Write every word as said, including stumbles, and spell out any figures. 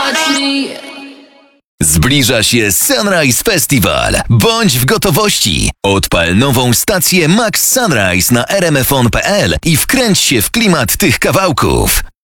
touch me. Zbliża się Sunrise Festival. Bądź w gotowości. Odpal nową stację Max Sunrise na r m f on kropka p l i wkręć się w klimat tych kawałków.